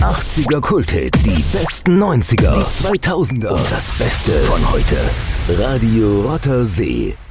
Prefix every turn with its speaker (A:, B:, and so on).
A: 80er Kulthits, die besten 90er, die 2000er und das Beste von heute. Radio Rotter See.